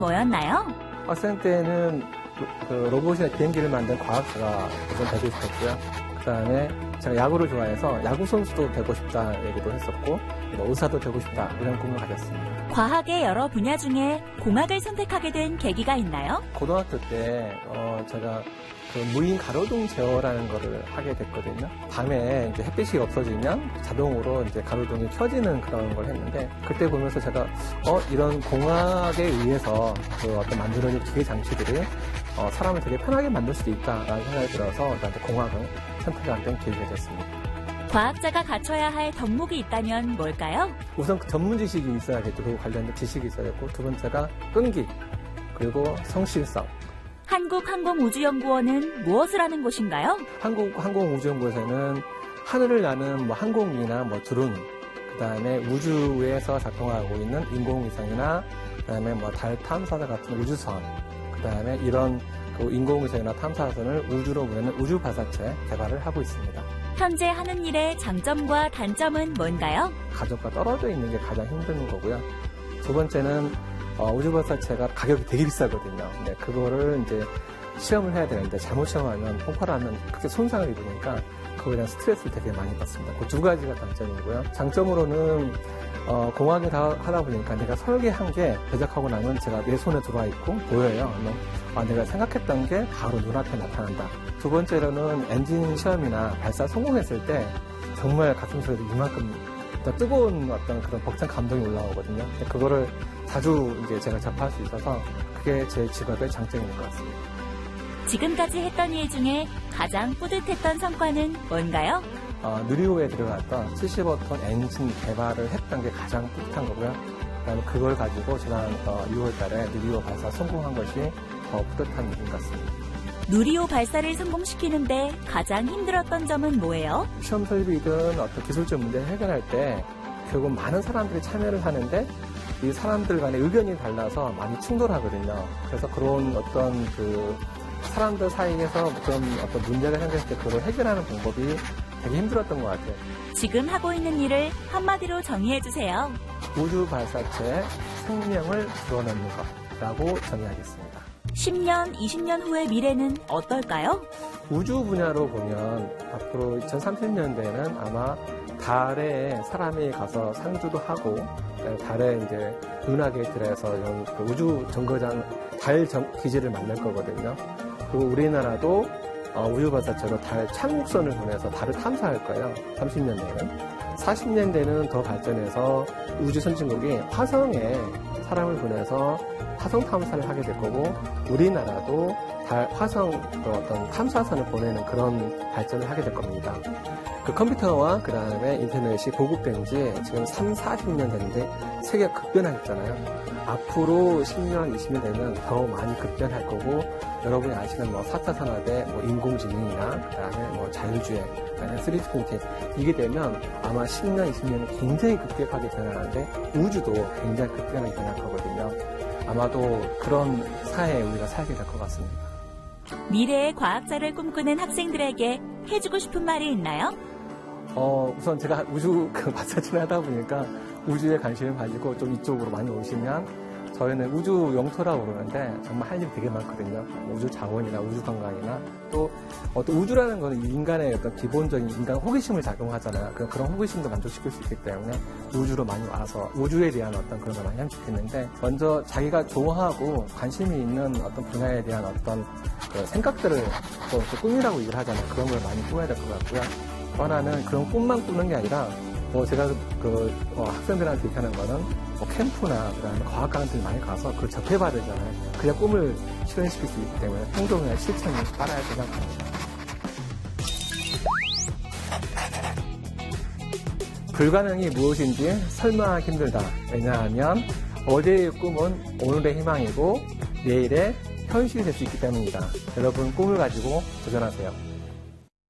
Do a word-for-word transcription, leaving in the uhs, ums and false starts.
뭐였나요? 학생 때는 그 로봇이나 비행기를 만든 과학자가 우선 되고 싶었고요. 그 다음에 제가 야구를 좋아해서 야구 선수도 되고 싶다 얘기도 했었고, 뭐 의사도 되고 싶다 이런 꿈을 가졌습니다. 과학의 여러 분야 중에 공학을 선택하게 된 계기가 있나요? 고등학교 때 어, 제가 그 무인 가로등 제어라는 거를 하게 됐거든요. 밤에 이제 햇빛이 없어지면 자동으로 이제 가로등이 켜지는 그런 걸 했는데, 그때 보면서 제가 어 이런 공학에 의해서 그 어떤 만들어진 기계 장치들이 어, 사람을 되게 편하게 만들 수도 있다라는 생각이 들어서 나한테 공학을 선택하게 된 계기가 됐습니다. 과학자가 갖춰야 할 덕목이 있다면 뭘까요? 우선 그 전문 지식이 있어야겠죠. 그 관련된 지식이 있어야겠고, 두 번째가 끈기, 그리고 성실성. 한국항공우주연구원은 무엇을 하는 곳인가요? 한국항공우주연구원에서는 하늘을 나는 뭐 항공기나 뭐 드론, 그 다음에 우주에서 작동하고 있는 인공위성이나, 그 다음에 뭐 달 탐사선 같은 우주선, 그 다음에 이런 그 인공위성이나 탐사선을 우주로 보내는 우주 발사체 개발을 하고 있습니다. 현재 하는 일의 장점과 단점은 뭔가요? 가족과 떨어져 있는 게 가장 힘든 거고요. 두 번째는 어, 우주 발사체가 가격이 되게 비싸거든요. 근데 그거를 이제 시험을 해야 되는데 잘못 시험하면 폭발하면 크게 손상을 입으니까 그거에 대한 스트레스를 되게 많이 받습니다. 그 두 가지가 단점이고요. 장점으로는 어, 공학을 다 하다 보니까 내가 설계한 게 제작하고 나면 제가 내 손에 들어와 있고 보여요. 그러면 아, 내가 생각했던 게 바로 눈앞에 나타난다. 두 번째로는 엔진 시험이나 발사 성공했을 때 정말 가슴속에서 이만큼 뜨거운 어떤 그런 벅찬 감동이 올라오거든요. 그거를 자주 이제 제가 접할 수 있어서 그게 제 직업의 장점인 것 같습니다. 지금까지 했던 일 중에 가장 뿌듯했던 성과는 뭔가요? 어, 누리호에 들어갔던 칠십오 톤 엔진 개발을 했던 게 가장 뿌듯한 거고요. 그다음에 그걸 가지고 지난 어, 유월 달에 누리호 발사 성공한 것이 더 뿌듯한 일인 것 같습니다. 누리호 발사를 성공시키는데 가장 힘들었던 점은 뭐예요? 시험 설비든 어떤 기술적 문제를 해결할 때 결국 많은 사람들이 참여를 하는데 이 사람들 간의 의견이 달라서 많이 충돌하거든요. 그래서 그런 어떤 그 사람들 사이에서 좀 어떤 문제가 생겼을 때 그걸 해결하는 방법이 되게 힘들었던 것 같아요. 지금 하고 있는 일을 한마디로 정의해주세요. 우주 발사체의 생명을 불어넣는 것이라고 정의하겠습니다. 십 년, 이십 년 후의 미래는 어떨까요? 우주 분야로 보면 앞으로 이천삼십 년대에는 아마 달에 사람이 가서 상주도 하고, 달에 이제 은하계 들어서 그 우주 정거장, 달 정, 기지를 만들 거거든요. 그리고 우리나라도 어, 우주 발사체로 달 착륙선을 보내서 달을 탐사할 거예요. 삼십 년대에는. 사십 년대는 더 발전해서 우주 선진국이 화성에 사람을 보내서 화성 탐사를 하게 될 거고, 우리나라도 달, 화성 어떤 탐사선을 보내는 그런 발전을 하게 될 겁니다. 그 컴퓨터와 그 다음에 인터넷이 보급된 지 지금 삼, 사십 년 됐는데 세계가 급변했잖아요. 앞으로 십 년, 이십 년 되면 더 많이 급변할 거고, 여러분이 아시는 뭐 사 차 산업의 뭐 인공지능이나 그 다음에 뭐 자율주행, 그 다음에 쓰리디 프린팅, 이게 되면 아마 십 년, 이십 년은 굉장히 급격하게 변하는데 우주도 굉장히 급격하게 변할 거거든요. 아마도 그런 사회에 우리가 살게 될 것 같습니다. 미래의 과학자를 꿈꾸는 학생들에게 해주고 싶은 말이 있나요? 어, 우선 제가 우주 그 발사체를 하다 보니까 우주에 관심을 가지고 좀 이쪽으로 많이 오시면, 저희는 우주 영토라고 그러는데 정말 할 일이 되게 많거든요. 우주 자원이나 우주 관광이나 또 어떤 우주라는 거는 인간의 어떤 기본적인 인간 호기심을 작용하잖아요. 그런 호기심도 만족시킬 수 있기 때문에 우주로 많이 와서 우주에 대한 어떤 그런 걸 많이 하면 좋겠는데, 먼저 자기가 좋아하고 관심이 있는 어떤 분야에 대한 어떤 그 생각들을 또, 또 꿈이라고 얘기를 하잖아요. 그런 걸 많이 꾸며야 될 것 같고요. 또 하나는 그런 꿈만 꾸는 게 아니라, 뭐 제가 그 어, 학생들한테 얘기하는 거는 뭐 캠프나 그다음에 과학관들 많이 가서 그걸 접해봐야 되잖아요. 그냥 꿈을 실현시킬 수 있기 때문에 행동이나 실천이 따라야 생각합니다. 불가능이 무엇인지 설명하기 힘들다. 왜냐하면 어제의 꿈은 오늘의 희망이고 내일의 현실이 될 수 있기 때문입니다. 여러분 꿈을 가지고 도전하세요.